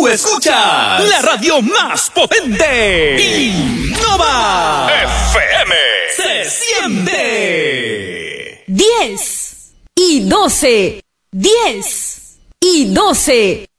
Tú escuchas la radio más potente. Innova FM. Se siente. 10 y 12. 10 y 12.